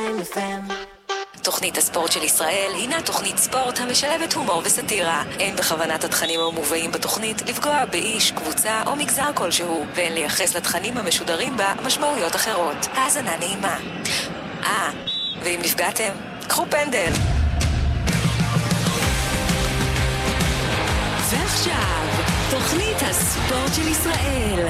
FM. תוכנית הספורט של ישראל הינה תוכנית ספורט המשלבת הומור וסטירה. אין בכוונת התכנים המובאים בתוכנית לפגוע באיש, קבוצה או מגזר כלשהו, ואין לייחס לתכנים המשודרים בה משמעויות אחרות. האזנה נעימה. ואם נפגעתם, קחו פנדל. ועכשיו, תוכנית הספורט של ישראל.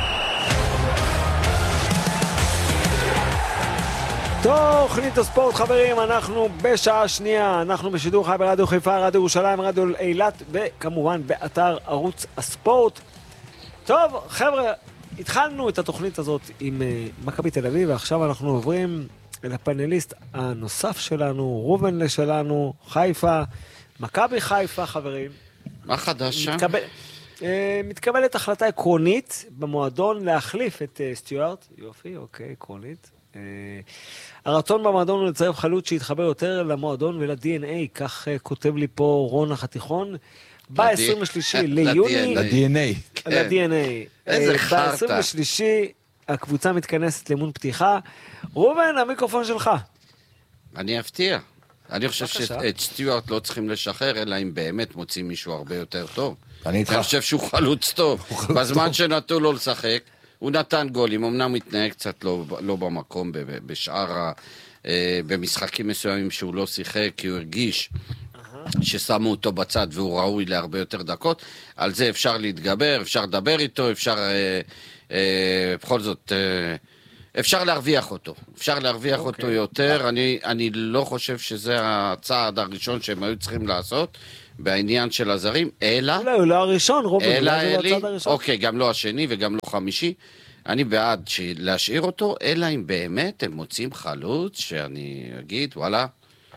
תוכנית הספורט, חברים, אנחנו בשעה שנייה, אנחנו בשידור חי ברדיו חיפה, רדיו ירושלים, רדיו אילת, וכמובן באתר ערוץ הספורט. טוב, חבר'ה, התחלנו את התוכנית הזאת עם מכבי תל אביב, ועכשיו אנחנו עוברים לפאנליסט הנוסף שלנו, רובן שלנו, חיפה, מכבי חיפה, חברים. מה חדש שם? מתקבלת החלטה עקרונית במועדון להחליף את סטיוארט. יופי, אוקיי, עקרונית. הרצון במועדון הוא לצרף חלוץ שיתחבר יותר למועדון ול-DNA, כך כותב לי פה רון החתיכון. ב-23 ליוני... ל-DNA. איזה חרטה. ב-23 הקבוצה מתכנסת לאימון פתיחה. רובן, המיקרופון שלך. אני אפתיע. אני חושב שאת סטיוארט לא צריכים לשחרר, אלא אם באמת מוצאים מישהו הרבה יותר טוב. אני חושב שהוא חלוץ טוב. בזמן שנתו לו לשחק, הוא נתן גולים, אמנם הוא התנהג קצת לא במקום בשאר, במשחקים מסוימים שהוא לא שיחק, כי הוא הרגיש ששמו אותו בצד והוא ראוי להרבה יותר דקות. על זה אפשר להתגבר, אפשר לדבר איתו, אפשר בכל זאת... אפשר להרוויח אותו. אפשר להרוויח אותו יותר. אני לא חושב שזה הצעד הראשון שהם היו צריכים לעשות בעניין של הזרים, אלא... אולי הוא לא הראשון, רובי. אלא אלי, אוקיי, גם לא השני וגם לא חמישי. אני בעד להשאיר אותו, אלא אם באמת הם מוצאים חלוץ, שאני אגיד, וואלה,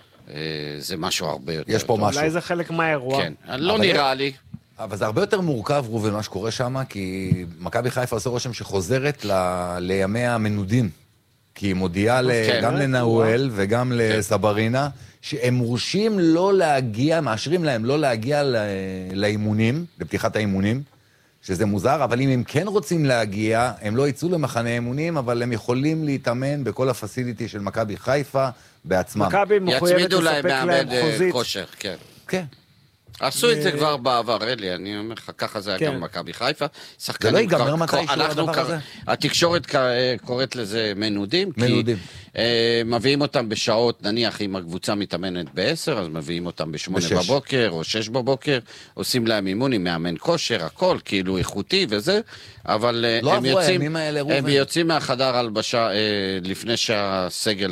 זה משהו הרבה יותר טוב. יש פה משהו. אולי זה חלק מהאירוע. כן, לא נראה לי. אבל זה הרבה יותר מורכב, רובן, מה שקורה שם, כי מכבי חיפה עושה רושם שחוזרת לימי המנודים. כי היא מודיעה גם לנאואל וגם לסברינה, שהם מורשים לא להגיע, מאשרים להם לא להגיע לאימונים, לפתיחת האימונים, שזה מוזר, אבל אם הם כן רוצים להגיע, הם לא יצאו למחנה אימונים, אבל הם יכולים להתאמן בכל הפסיליטי של מכבי חיפה בעצמם. מכבי מחויבת לספק להם חוזית. כושר, כן. כן. עשו את זה כבר בעבר, אלי, אני אומר לך, ככה זה היה גם מכבי חיפה. זה לא ייגמר מתישהו הדבר הזה? התקשורת קוראת לזה מנודים, כי מביאים אותם בשעות, נניח אם הקבוצה מתאמנת ב-10, אז מביאים אותם ב-8 בבוקר או 6 בבוקר, עושים להם אימון עם מאמן כושר, הכל, כאילו איכותי וזה, אבל הם יוצאים מהחדר הלבשה לפני שהסגל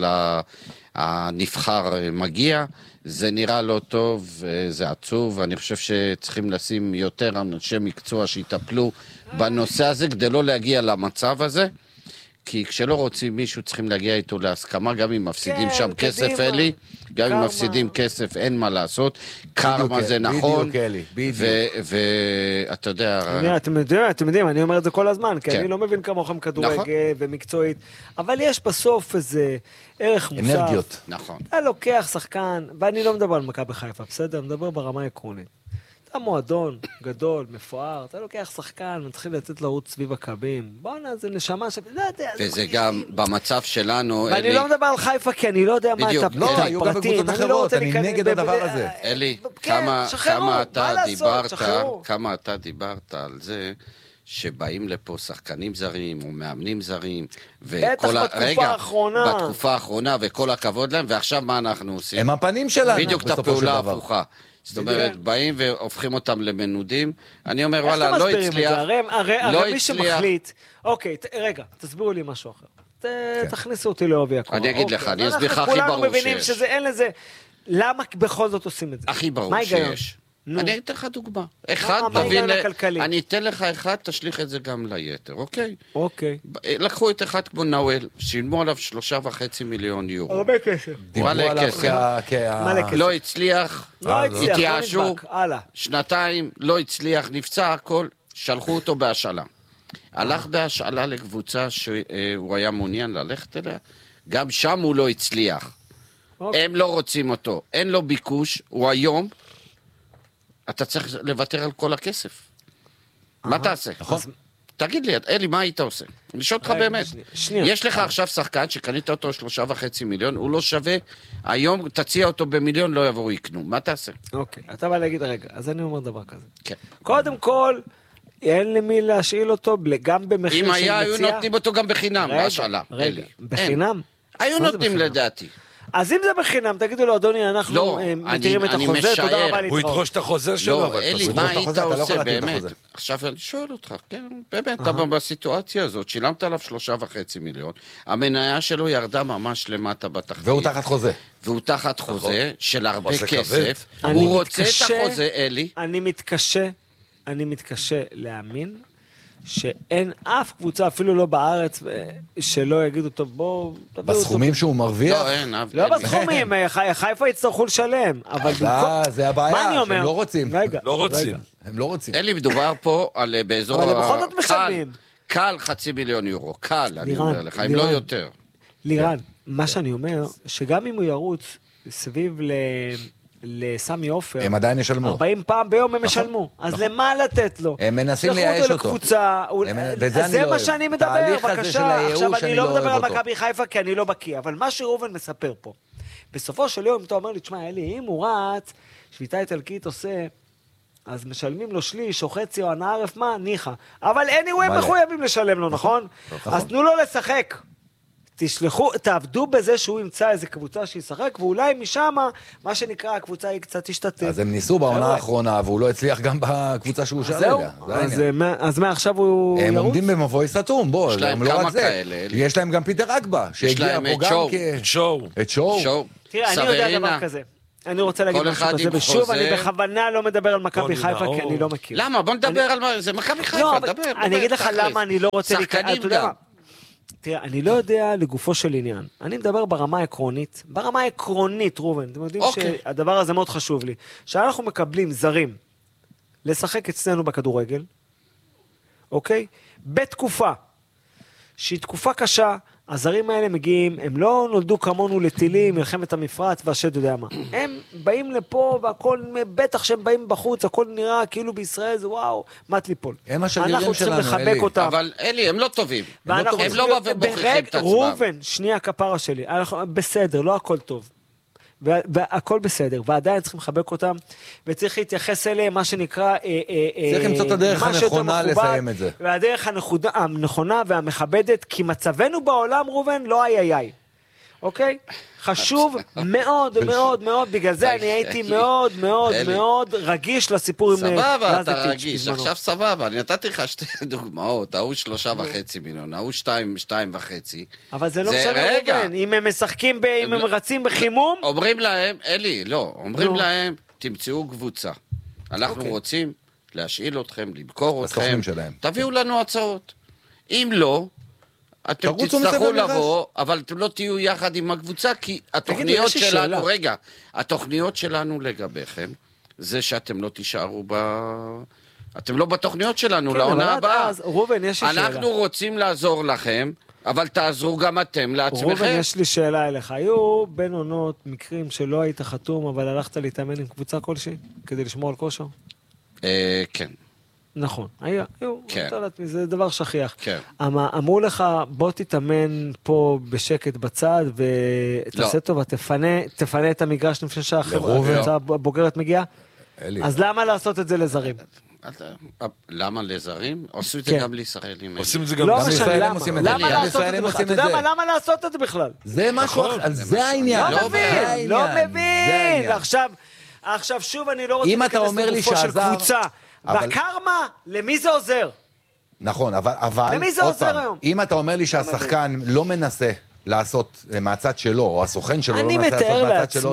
הנבחר מגיע, זה נראה לא טוב, זה עצוב, אני חושב שצריכים לשים יותר אנשי מקצוע שיטפלו בנושא הזה, כדי לא להגיע למצב הזה, כי כשלא רוצים מישהו צריכים להגיע איתו להסכמה, גם אם מפסידים שם כסף, אלי, גם אם מפסידים כסף, אין מה לעשות, קרמה זה נכון, ואתה יודע... אתם יודעים, אני אומר את זה כל הזמן, כי אני לא מבין כמוכם כדורגל ומקצועית, אבל יש בסוף איזה ערך מוסף. אנרגיות. נכון. אתה לוקח שחקן, ואני לא מדבר על מכבי בחיפה, בסדר? אני מדבר ברמה העקרונית. אתה מועדון גדול, מפואר, אתה לוקח שחקן, מתחיל לתת לרוץ סביב הקבים. בוא'נה, זה נשמה ש... וזה גם במצב שלנו, ואני לא מדבר על חיפה, כי אני לא יודע מה את הפרטים. לא, היו גם בקבוצות אחרות, אני נגד הדבר הזה. אלי, כמה אתה דיברת על זה, שבאים לפה שחקנים זרים או מאמנים זרים, בטח בתקופה האחרונה, וכל הכבוד להם, ועכשיו מה אנחנו עושים? הם הפנים שלנו. בדיוק את הפעולה ההפוכה. זאת אומרת, באים והופכים אותם למנודים. אני אומר, וואלה, לא הצליח. הרי מי שמחליט... אוקיי, רגע, תסבירו לי משהו אחר. תכניסו אותי לעובי הקרוב. אני אגיד לך, אני אסביר לך הכי ברור שיש. כולנו מבינים שאין לזה... למה בכל זאת עושים את זה? הכי ברור שיש. אני אתן לך דוגמה. אני אתן לך אחד, תשליך את זה גם ליתר, אוקיי? אוקיי. לקחו את אחד כמו נאואל, שילמו עליו 3.5 מיליון יורו. הרבה כסף. לא הצליח, התייאשו, שנתיים, לא הצליח, נפצע הכל, שלחו אותו בהשאלה. הלך בהשאלה לקבוצה שהוא היה מעוניין ללכת אליה, גם שם הוא לא הצליח. הם לא רוצים אותו, אין לו ביקוש, הוא היום, אתה צריך לוותר על כל הכסף. מה תעשה? תגיד לי, אלי, מה היית עושה? אני שואל אותך באמת. יש לך עכשיו שחקן שקנית אותו 3.5 מיליון, הוא לא שווה, היום תציע אותו במיליון, לא יבואו יקנו. מה תעשה? אוקיי, אתה בא להגיד, רגע, אז אני אומר דבר כזה. קודם כל, אין למי להשאיל אותו, גם במחיר של מציאה. אם היו נותנים אותו גם בחינם, בהשאלה. רגע, בחינם? היו נותנים לדעתי. אז אם זה בחינם, תגידו לו, אדוני, אנחנו מתירים את החוזה, תודה רבה להתראות. הוא ידרוש את החוזה שלו. לא, אלי, מה היית עושה באמת? עכשיו אני שואל אותך, כן, באמת, אתה בסיטואציה הזאת, שילמת עליו 3.5 מיליון, המניה שלו ירדה ממש למטה בתחתית. והוא תחת חוזה. והוא תחת חוזה של הרבה כסף. הוא רוצה את החוזה, אלי. אני מתקשה להאמין שאין אף קבוצה, אפילו לא בארץ, שלא יגידו, טוב, בואו... בסכומים שהוא מרוויח? לא, אין. לא בסכומים, חיפה יצטרכו לשלם, אבל... זה הבעיה, שהם לא רוצים. לא רוצים. הם לא רוצים. אלי, מדובר פה על באזור... אבל בכל זאת משלמים. קל 500,000 יורו, קל, אני אומר לך, אם לא יותר. לירן, מה שאני אומר, שגם אם הוא ירוץ סביב לסמי עופר, הם עדיין ישלמו. 40 פעם ביום הם ישלמו. אז למה לתת לו? הם מנסים לייאש אותו. זה מה שאני מדבר, בבקשה. עכשיו אני לא מדבר על מכבי חיפה כי אני לא בקיא, אבל מה שראובן מספר פה, בסופו של יום אתה אומר לי, תשמע אלי, אם הוא רץ, שביתה איטלקית עושה, אז משלמים לו שליש או חצי או הנאה ערף מה, ניחה. אבל anyway הם מחויבים לשלם לו, נכון? אז תנו לו לשחק. תשלחו, תעבדו בזה שהוא ימצא איזה קבוצה שישחק, ואולי משם, מה שנקרא, הקבוצה היא קצת תשתתף. אז הם ניסו בעונה האחרונה, והוא לא הצליח גם בקבוצה שהוא שאל רגע. אז מה עכשיו הוא ירוץ? הם עומדים במבוי סתום, בוא, יש להם כמה כאלה. יש להם גם פיטר אגבה, שהגיע פה גם את שואו. תראה, אני יודע דבר כזה. אני רוצה להגיד משהו כזה, ושוב, אני בכוונה לא מדבר על מכבי חיפה, כי אני לא מכיר. למה? בוא נדבר על מה, זה מכבי חיפה, דבר. אני אגיד לך למה אני לא רוצה... שחקנים גם. תראה, אני לא יודע לגופו של עניין. אני מדבר ברמה העקרונית. ברמה העקרונית, רובן. אתם יודעים שהדבר הזה מאוד חשוב לי. שאנחנו מקבלים זרים לשחק אצלנו בכדורגל, אוקיי? בתקופה שהיא תקופה קשה, הזרים האלה מגיעים, הם לא נולדו כמונו לטילים, מלחמת המפרץ והשד יודע מה. הם באים לפה והכל, בטח שהם באים בחוץ, הכל נראה כאילו בישראל זה וואו, מת ליפול. הם השגרירים שלנו, לחבק אותם. אבל אלי, הם לא טובים. הם לא מוכיחים את עצמם. רובן, שנייה כפרה שלי, בסדר, לא הכל טוב. והכל בסדר, ועדיין צריכים לחבק אותם, וצריך להתייחס אליהם, מה שנקרא, צריך למצוא את הדרך הנכונה לסיים את זה. והדרך הנכונה והמכבדת, כי מצבנו בעולם, רובן, לא איי. אוקיי? חשוב מאוד מאוד מאוד, בגלל זה אני הייתי מאוד מאוד מאוד רגיש לסיפור עם סבבה, אתה רגיש, עכשיו סבבה, אני נתתי לך שתי דוגמאות, ההוא 3.5 מיליון, ההוא 2.5. אבל זה לא משנה רובן, אם הם משחקים, אם הם רצים בחימום. אומרים להם, אלי, לא, אומרים להם, תמצאו קבוצה. אנחנו רוצים להשאיל אתכם, למכור אתכם, תביאו לנו הצעות. אם לא, אתם תצטרכו לבוא, אבל אתם לא תהיו יחד עם הקבוצה, כי התוכניות שלנו, רגע, התוכניות שלנו לגביכם, זה שאתם לא תישארו אתם לא בתוכניות שלנו, לעונה הבאה. רובן, יש לי שאלה. אנחנו רוצים לעזור לכם, אבל תעזרו גם אתם לעצמכם. רובן, יש לי שאלה אליך. היו בין עונות מקרים שלא היית חתום, אבל הלכת להתאמן עם קבוצה כלשהי, כדי לשמור על כושר? כן. נכון, זה דבר שכיח. כן. אמרו לך, בוא תתאמן פה בשקט בצד, ותעשה טובה, תפנה את המגרש לפני שהקבוצה הבוגרת מגיעה. אז למה לעשות את זה לזרים? למה לזרים? עשו את זה גם לישראלים. עושים את זה גם לישראלים עושים את זה. למה לעשות את זה בכלל? זה משהו, זה העניין. לא מבין. עכשיו שוב אני לא רוצה להיכנס לגופו של קבוצה. בקרמה, למי זה עוזר? נכון, אבל למי זה עוזר היום? אם אתה אומר לי שהשחקן לא מנסה לעשות מהצד שלו, או הסוכן שלו לא מנסה לעשות מהצד שלו,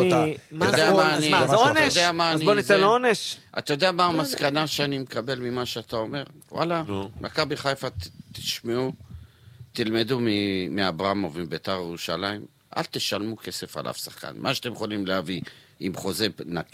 זה עונש? אז בוא ניתן לו עונש. אתה יודע מה המסקנה שאני מקבל ממה שאתה אומר? וואלה, מכבי חיפה, תשמעו, תלמדו מאברמוב מביתר ירושלים, אל תשלמו כסף על אף שחקן. מה שאתם יכולים להביא עם חוזה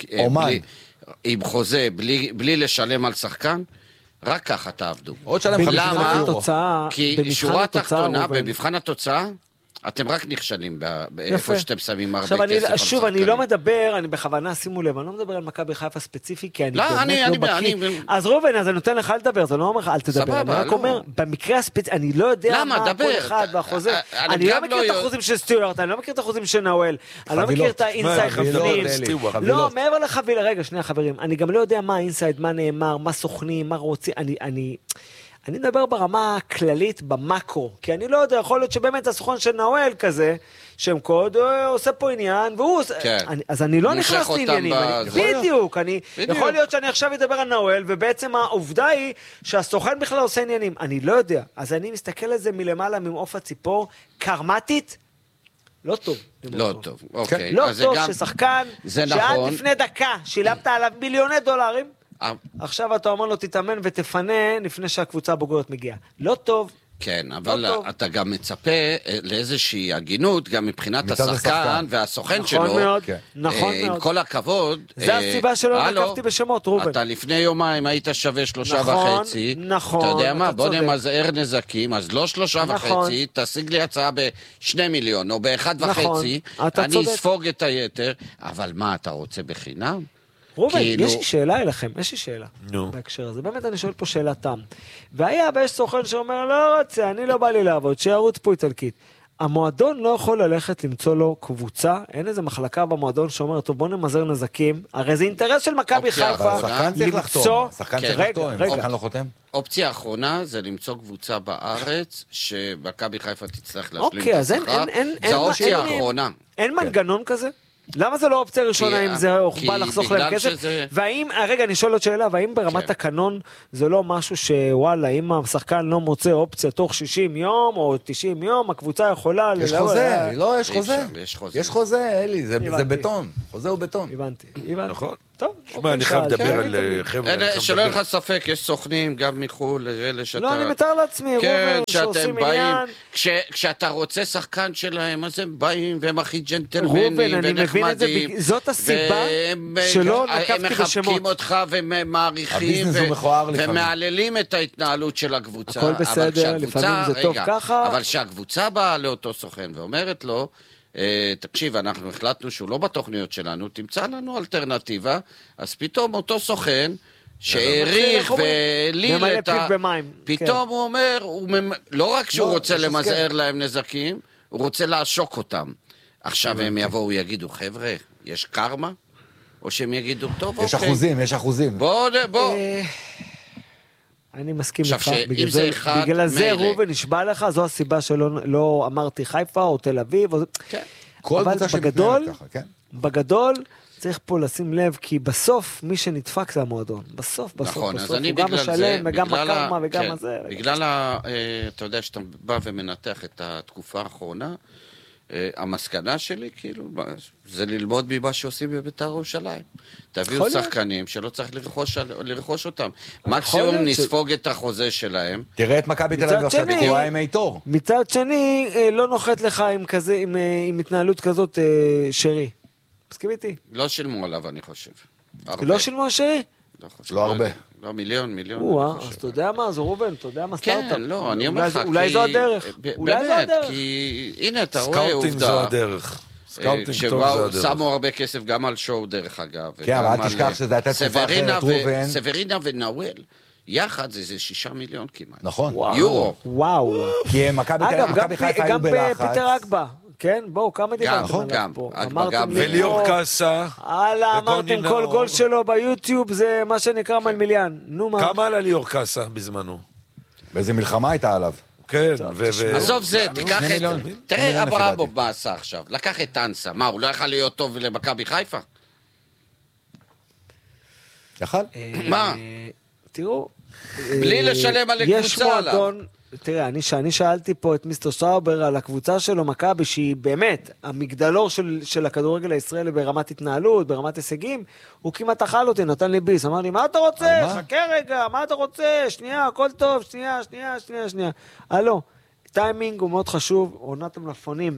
עם חוזה, בלי לשלם על שחקן, רק ככה תעבדו. עוד שלם 50,000 יורו. כי שורה תחתונה, במבחן התוצאה, אתם רק נכשלים באיפה שאתם שמים הרבה כסף. עכשיו, שוב, אני לא מדבר, אני בכוונה, שימו לב, אני לא מדבר על מכבי חיפה ספציפי, כי אני באמת לא בקיא. אז רובן, אז אני נותן לך לדבר, זה לא אומר לך, אל תדבר. אני רק אומר, במקרה הספציפי, אני לא יודע מה כל אחד והחוזה. אני לא מכיר את החוזים של סטיוארט, אני לא מכיר את החוזים של נאואל, אני לא מכיר את האינסייד בפנים. לא, מעבר לחבילה, רגע, שנייה חברים, אני גם לא יודע מה האינסייד, מה נאמר, מה סוכנים, מה רוצים, אני מדבר ברמה הכללית במקרו, כי אני לא יודע, יכול להיות שבאמת הסוכן של נאואל כזה, שם קוד עושה פה עניין, והוא עושה, אז אני לא נכנס לעניינים, בדיוק, יכול להיות שאני עכשיו אדבר על נאואל, ובעצם העובדה היא שהסוכן בכלל עושה עניינים, אני לא יודע, אז אני מסתכל על זה מלמעלה ממעוף הציפור, קרמטית, לא טוב. לא טוב, אוקיי. לא טוב ששחקן, שעד לפני דקה שילמת עליו $מיליוני, עכשיו אתה אומר לו תתאמן ותפנה לפני שהקבוצה הבוגרת מגיעה. לא טוב. כן, אבל אתה גם מצפה לאיזושהי הגינות, גם מבחינת השחקן והסוכן שלו. נכון מאוד, נכון מאוד. עם כל הכבוד. זה הסיבה שלא נקבתי בשמות, רובן. אתה לפני יומיים היית שווה 3.5. נכון, אתה יודע מה, בוא נמזער נזקים, אז לא 3.5, תשיג לי הצעה ב2 מיליון או ב1.5, אני אספוג את היתר, אבל מה אתה רוצה בחינם? רובן, יש לי שאלה אליכם, יש לי שאלה בהקשר הזה. באמת אני שואל פה שאלה תם. והיה ויש סוכן שאומר, לא רוצה, אני לא בא לי לעבוד, שיערוץ פה איטלקית. המועדון לא יכול ללכת למצוא לו קבוצה, אין איזה מחלקה במועדון שאומר, טוב בוא נמזער נזקים, הרי זה אינטרס של מכבי חיפה למצוא... שחקן צריך לחתום, שחקן לא חותם? אופציה האחרונה זה למצוא קבוצה בארץ, שמכבי חיפה תצטרך להשלים אוקיי, את השכר. זה האופציה האחרונה. אין מנגנון כזה? למה זה לא אופציה ראשונה אם זה בא לחסוך להם כסף? והאם, רגע, אני שואל עוד שאלה, והאם ברמת הקנון זה לא משהו שוואלה, אם השחקן לא מוצא אופציה תוך 60 יום או 90 יום, הקבוצה יכולה... יש חוזה, לא, יש חוזה. יש חוזה, אלי, זה בטון. חוזה הוא בטון. הבנתי. נכון. טוב. שמע, אני חייב לדבר על חבר'ה. שלא לך ספק, יש סוכנים גם מחול, אלה שאתה... לא, אני מתאר לעצמי, רובר, שעושים עניין. כשאתה רוצה שחקן שלהם, אז הם באים, והם הכי ג'נטלמנים ונחמדים. זאת הסיבה שלא נקבתי הם מחבקים אותך ומעריכים ומעללים את ההתנהלות של הקבוצה. הכל בסדר, לפעמים זה טוב ככה. אבל שהקבוצה באה לאותו סוכן ואומרת לו, תקשיב, אנחנו החלטנו שהוא לא בתוכניות שלנו, תמצא לנו אלטרנטיבה, אז פתאום אותו סוכן שהעריך והליל את ה... פתאום הוא אומר, לא רק שהוא רוצה למזער להם נזקים, הוא רוצה לעשוק אותם. עכשיו הם יבואו, יגידו, חבר'ה, יש קרמה? או שהם יגידו, טוב, אוקיי. יש אחוזים. בוא. אני מסכים לך, בגלל זה רובן נשבע לך, זו הסיבה שלא אמרתי חיפה או תל אביב, אבל בגדול צריך פה לשים לב, כי בסוף מי שנדפק זה המועדון, בסוף, הוא גם משלם וגם הקרמה וגם הזה. בגלל, אתה יודע שאתה בא ומנתח את התקופה האחרונה, המסקנה שלי, כאילו, זה ללמוד ממה שעושים בבית"ר ירושלים. תביאו שחקנים שלא צריך לרכוש אותם. מקסימום נספוג את החוזה שלהם. תראה את מכבי תל אביב עכשיו, תראה עם איתור. מצד שני, לא נוחת לך עם התנהלות כזאת שרי. מסכים איתי? לא שילמו עליו, אני חושב. לא שילמו על שרי? לא הרבה. לא, מיליון. אז אתה יודע מה, זה רובן, אתה יודע מה סטארט-אפ. כן, לא, אני אומר לך, אולי זו הדרך. באמת, כי הנה, אתה רואה עובדה. סקאוטינג זו הדרך. שמו הרבה כסף גם על שואו, דרך אגב. כן, אבל אל תשכח שזה הייתה תקופה אחרת, רובן. סברינה ונאואל. יחד זה 6 מיליון כמעט. נכון. יורו. וואו. כי מכבי חיפה היו בלחץ. גם פיטר אגבה. כן, בואו, כמה דיברתם עליו פה? וליאור קאסה. אמרתם כל גול שלו ביוטיוב זה מה שנקרא מלמיליאן. נו מה? כמה עלה ליאור קאסה בזמנו? באיזה מלחמה הייתה עליו? כן. עזוב זה, תיקח את... תראה אברמוב מה עשה עכשיו. לקח את אנסה. מה, הוא לא יכל להיות טוב למכבי חיפה? יכל? מה? תראו. בלי לשלם על הקבוצה עליו. תראה, אני שאלתי פה את מיסטר שטראובר על הקבוצה שלו, מכבי, שהיא באמת המגדלור של הכדורגל הישראלי ברמת התנהלות, ברמת הישגים, הוא כמעט אכל אותי, נתן לי ביס, אמר לי, מה אתה רוצה? חכה רגע, מה אתה רוצה? שנייה, הכל טוב, שנייה. הלו, טיימינג הוא מאוד חשוב, עונת המלפפונים,